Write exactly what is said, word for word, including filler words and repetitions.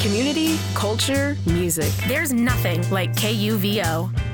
Community, culture, music. There's nothing like K U V O.